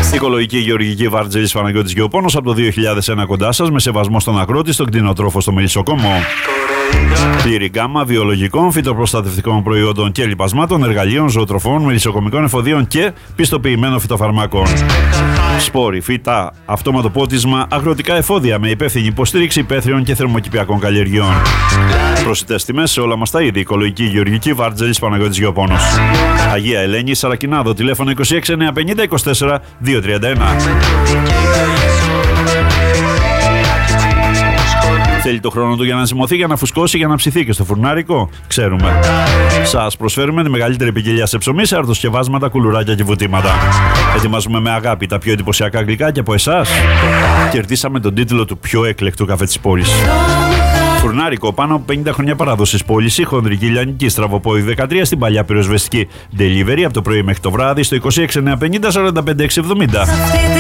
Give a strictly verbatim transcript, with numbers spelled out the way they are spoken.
Οικολογική γεωργική Βάρτζελης Παναγιώτης Γεωπόνος από το δύο χιλιάδες ένα κοντά σας, με σεβασμό στον αγρότη, στον κτηνοτρόφο, στο μελισσοκόμο. Πλήρη γκάμα βιολογικών, φυτοπροστατευτικών προϊόντων και λιπασμάτων, εργαλείων, ζωοτροφών, μελισσοκομικών εφοδίων και πιστοποιημένων φυτοφαρμάκων. Σπόροι, φυτά, αυτόματο πότισμα, αγροτικά εφόδια με υπεύθυνη υποστήριξη υπαίθριων και θερμοκηπιακών καλλιεργειών. Προσιτές τιμές σε όλα μας τα είδη. Οικολογική γεωργική Βάρτζελης Παναγιώτης Γεωπόνος. Αγία Ελένη, Σαρακινάδο, τηλέφωνο είκοσι έξι εννιακόσια πενήντα είκοσι τέσσερα διακόσια τριάντα ένα. Θέλει το χρόνο του για να ζυμωθεί, για να φουσκώσει, για να ψηθεί και στο φουρνάρικο? Ξέρουμε. Σας προσφέρουμε τη μεγαλύτερη ποικιλία σε ψωμί, σε αρτοσκευάσματα, κουλουράκια και βουτήματα. Ετοιμάζουμε με αγάπη τα πιο εντυπωσιακά γλυκά και από εσάς κερδίσαμε τον τίτλο του πιο έκλεκτου καφέ της πόλης. Φουρνάρικο, πάνω από πενήντα χρόνια παράδοσης πώληση, χονδρική λιανική, στραβοπόδι δεκατρία στην παλιά πυροσβεστική. Delivery από το πρωί μέχρι το βράδυ στο είκοσι έξι εννιακόσια πενήντα σαράντα πέντε εξακόσια εβδομήντα.